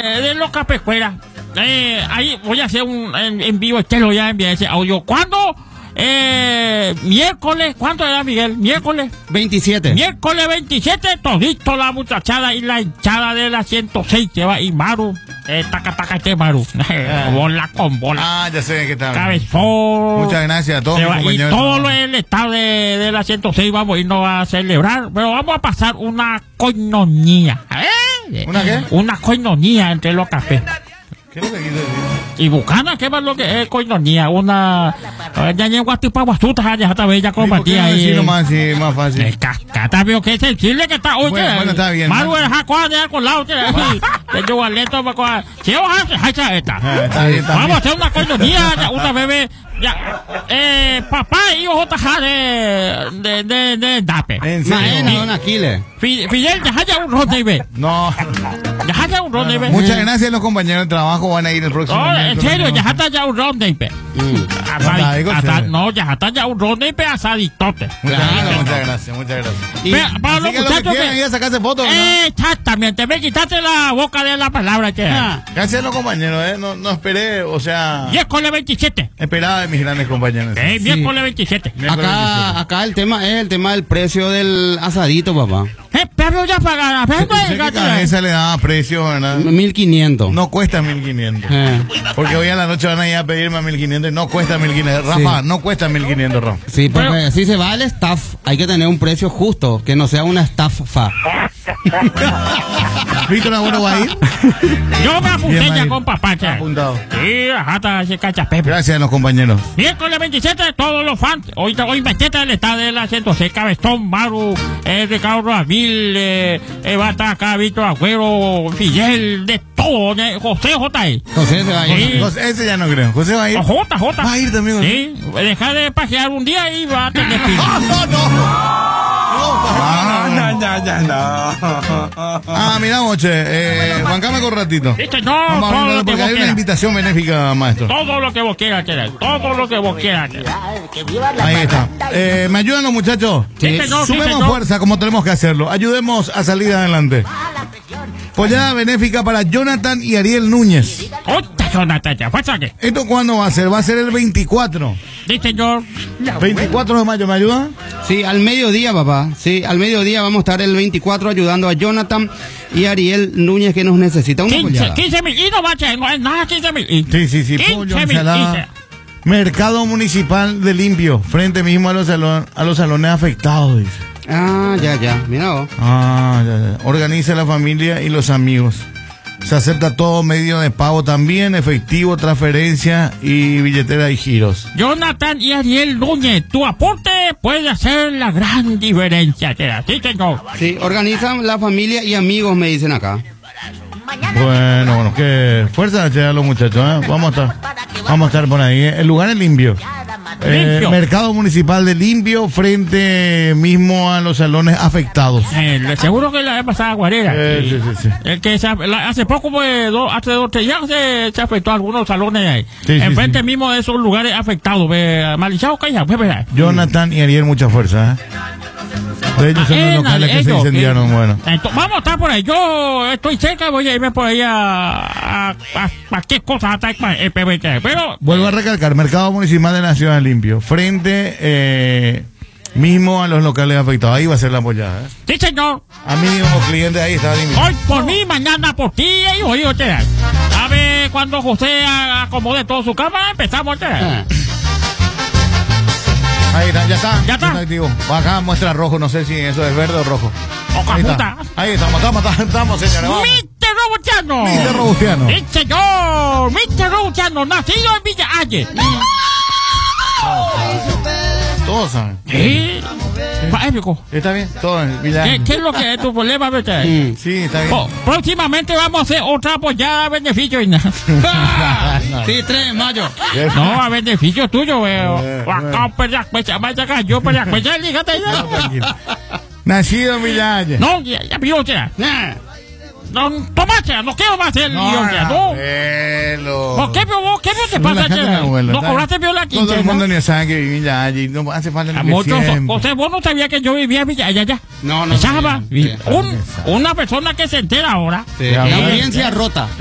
de los Capecueras. Ahí voy a hacer un en vivo, lo ya envié ese audio. ¿Cuándo? Miércoles, ¿cuánto era, Miguel? Miércoles 27. Miércoles 27, todito la muchachada y la hinchada de la 106 que va y Maru, taca Maru, bola con bola. Ah, ya sé que está. Cabezón. Muchas gracias a todos mis Y compañeros. todo el estado de la 106 vamos a irnos a celebrar, pero vamos a pasar una coinonía. ¿Una qué? Una coinonía entre los cafés. ¿Qué es lo que quiere decir? Y Bucana, ¿qué es lo que es coinonía? Una. Ya llegó a Tipaguasuta, ya está bella compartida ahí. Sí, nomás, sí, más fácil. Cata, veo que es sensible que está. Oye, Bueno, está bien. Maru es jacuá de con lado. Yo valeto para coger. Si vamos a hacer esta. Vamos a hacer una coinonía, una bebé. Ya, papá y hijo taja de Dape. ¿En serio? Maena, don Aquiles. Fidel, ya haya un ron de ibe. No. Ya haya un ron de ibe. Muchas gracias a los compañeros de trabajo. Van a ir el próximo. No, en miércoles, serio, ¿no? ya está ya un ron de ibe. No, ya está ya un ron de ibe asaditote. Muchas gracias. Y Para los Así que lo que muchachos quieran ir a sacarse fotos, ¿no? Exactamente, me quitaste la boca de la palabra que Gracias a los compañeros, no esperé, o sea, miércoles 27. esperaba de mis grandes compañeros. Miércoles 27. acá el tema es el tema del precio del asadito, papá. Pero ya pagaron. Sé que cabeza le daba precio, ¿verdad? 1500. No cuesta 1500. Porque hoy a la noche van a ir a pedirme a 1500 y no cuesta 1500. Rafa, no cuesta 1500, Rafa. Sí, porque si se va al staff, hay que tener un precio justo, que no sea una estafa. ¿Víctor Agüero va a ir? Yo me apunté Bien, ya Mario. con papá. Apuntado. Sí, ajá, se cacha Pepe. Gracias a los compañeros. Miércoles 27, todos los fans. Hoy metete el estado de la 106, Cabezón, Maru, Ricardo Ramil, va a estar acá Víctor Agüero, Fidel, de todo, José J.I. José se va a ir. Sí. José, ese ya no creo. José va a ir. J. Va a ir también. Sí, deja de pasear un día y va a tener que ir. Mira, Moche, bancame con un ratito. Viste, no, Vamos a todo hablar lo que porque vos hay una quieras. invitación benéfica, maestro. Todo lo que vos quieras querer. Todo lo que vos quieras querer. Ahí está. ¿Me ayudan los muchachos? Sí, señor, sí, Sumemos señor. fuerza como tenemos que hacerlo. Ayudemos a salir adelante. Pollada benéfica para Jonathan y Ariel Núñez. Otra Jonathan, ya, ¿pasa qué? ¿Esto cuándo va a ser? Va a ser el 24. Sí, señor. 24 de mayo, ¿me ayuda? Sí, al mediodía, papá. Sí, al mediodía vamos a estar el 24 ayudando a Jonathan y Ariel Núñez, que nos necesita una 15 pollada. mil. Y no va a ser, no es nada 15 mil. Sí. 15 Pollo, mil. ensalada. Mercado Municipal de Limpio, frente mismo a los salones afectados, dice. Ya. Mira vos. Ya. Organiza la familia y los amigos. Se acepta todo medio de pago también, efectivo, transferencia y billetera y giros. Jonathan y Ariel Núñez, tu aporte puede hacer la gran diferencia. Sí, señor. Sí, organizan la familia y amigos, me dicen acá. Bueno, qué fuerza a los muchachos, ¿eh? Vamos a estar por ahí. El lugar es limpio. Limpio. Mercado Municipal de Limpio, frente mismo a los salones afectados. Seguro que la vez pasada Guarera. Sí. El que hace poco, hace 2 o 3 días se afectó a algunos salones ahí. Sí, Enfrente sí. mismo de esos lugares afectados. Malichao, calla, Jonathan y Ariel, mucha fuerza, ¿eh? De ellos son los locales que se incendiaron, bueno. Vamos a estar por ahí. Yo estoy cerca, voy a irme por ahí a qué cosas ataca el PBT. Pero Vuelvo a recalcar, Mercado Municipal de la Ciudad de Limpio, frente mismo a los locales afectados. Ahí va a ser la apoyada, ¿eh? sí, señor. A mí como cliente ahí está limpio. Hoy por mí, mañana por ti y hoy te da. A ver, cuando José acomode todo su cama, empezamos a Ahí está, ya está. Ya está. Activo. Acá muestra rojo, no sé si eso es verde o rojo. Oca Ahí puta. está. Ahí estamos, señores. Vamos. Mr. Robustiano. Mr. Robustiano. Sí, señor. Mr. Robustiano, nacido en Villa Aye. Todos saben. Sí. Épico. ¿Está bien? Todo en Villa. ¿Qué es lo que es tu problema, vete? Sí, está bien. Próximamente vamos a hacer otra apoyada a beneficio. Sí, 3 de mayo. No, a beneficio tuyo, veo. Acá, yo, Tranquilo. Nacido en Villa Aye. no, ya pidió, no, tomate, no quiero más el lío, no. Abuelo. ¿Por qué te No, la pasa, casa de mi abuelo, no está cobraste viola bien. Todo el quince, mundo ¿no? ni sabe que vive en Villa Aye. No hace falta ni Muchos, que siempre. José, vos no sabías que yo vivía en Villa, allá. No. ¿Sabes? Sí. Una persona que se entera ahora. La audiencia rota.